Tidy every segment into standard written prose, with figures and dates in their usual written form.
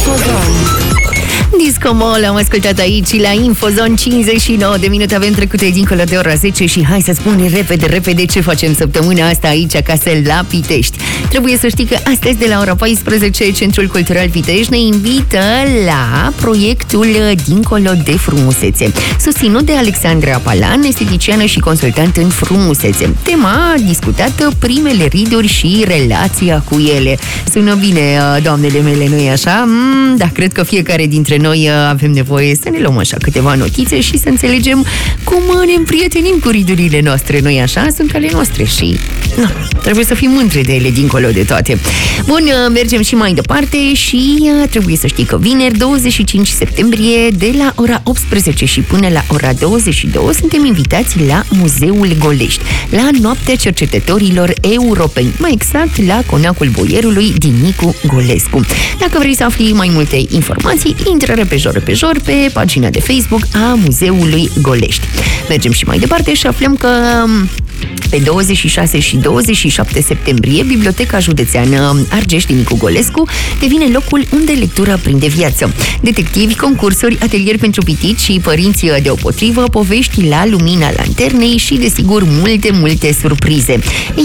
Infozone. Disco Mall am ascultat aici la Infozone. 59 de minute avem trecute dincolo de ora 10 și hai să spun repede ce facem săptămâna asta aici acasă la Pitești. Trebuie să știi că astăzi de la ora 14 Centrul Cultural Pitești ne invită la proiectul Dincolo de Frumusețe, susținut de Alexandra Palan, esteticiană și consultant în frumusețe. Tema discutată, primele riduri și relația cu ele. Sună bine, doamnele mele, nu-i așa? Da, cred că fiecare dintre noi avem nevoie să ne luăm așa câteva notițe și să înțelegem cum ne împrietenim cu ridurile noastre, nu-i așa? Sunt ale noastre și trebuie să fim mândri de ele dincolo de toate. Bun, mergem și mai departe și trebuie să știi că vineri 25 septembrie de la ora 18 și până la ora 22 suntem invitați la Muzeul Golești, la Noaptea Cercetătorilor Europeni, mai exact la Conacul Boierului din Nicu Golescu. Dacă vrei să afli mai multe informații, intră repejor pe pagina de Facebook a Muzeului Golești. Mergem și mai departe și aflăm că pe 26 și 27 septembrie, Biblioteca Județeană Argeș din Nicu Golescu devine locul unde lectura prinde viață. Detectivi, concursuri, atelieri pentru pitici și părinții deopotrivă, povești la lumina lanternei și, desigur, multe surprize.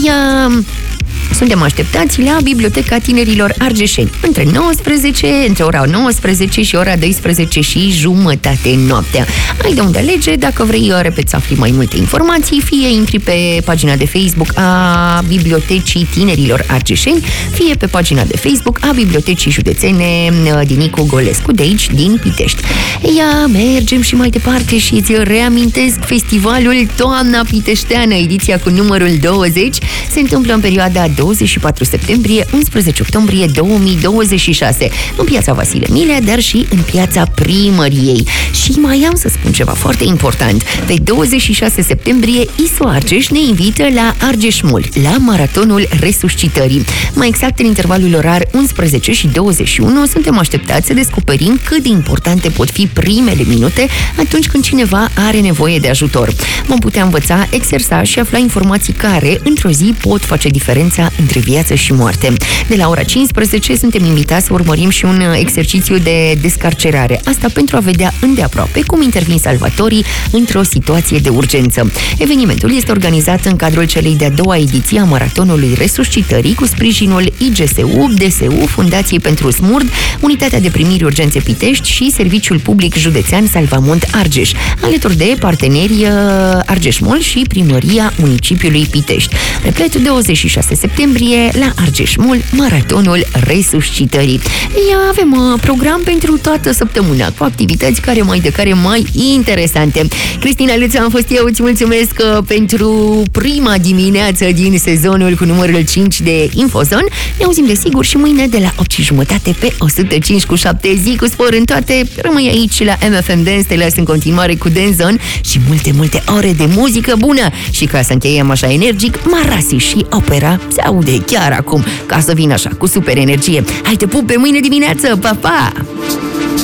Suntem așteptați la Biblioteca Tinerilor Argeșeni între ora 19 și ora 12 și jumătate noaptea. Ai de unde alege, dacă vrei, repet, să afli mai multe informații, fie intri pe pagina de Facebook a Bibliotecii Tinerilor Argeșeni, fie pe pagina de Facebook a Bibliotecii Județene din Nicu Golescu, de aici, din Pitești. Mergem și mai departe și îți reamintesc festivalul Toamna Piteșteană, ediția cu numărul 20, se întâmplă în perioada 24 septembrie, 11 octombrie 2026, în piața Vasile Milea, dar și în piața Primăriei. Și mai am să spun ceva foarte important. Pe 26 septembrie, ISO Argeș ne invită la Argeș Mall, la Maratonul Resuscitării. Mai exact, în intervalul orar 11 și 21, suntem așteptați să descoperim cât de importante pot fi primele minute atunci când cineva are nevoie de ajutor. Vom putea învăța, exersa și afla informații care, într-o zi, pot face diferența între viață și moarte. De la ora 15 suntem invitați să urmărim și un exercițiu de descarcerare. Asta pentru a vedea îndeaproape cum intervin salvatorii într-o situație de urgență. Evenimentul este organizat în cadrul celei de-a doua ediție a Maratonului Resuscitării cu sprijinul IGSU, DSU, Fundației pentru Smurd, Unitatea de Primiri Urgențe Pitești și Serviciul Public Județean Salvamont Argeș, alături de parteneri Argeș Mall și Primăria Municipiului Pitești. Repet, 26 septembrie la Argeș Mall, Maratonul Resuscitării. Avem program pentru toată săptămâna, cu activități care mai interesante. Cristina Luța am fost eu, îți mulțumesc pentru prima dimineață din sezonul cu numărul 5 de Infozone. Ne auzim desigur și mâine de la 8:30 pe 105.7, zi cu spor în toate. Rămâi aici la MFM Dance, te las în continuare cu Dance Zone și multe ore de muzică bună. Și ca să încheiem așa energic, Marasi și opera se aude chiar acum, ca să vin așa cu super energie. Hai, te pup, pe mâine dimineață, pa!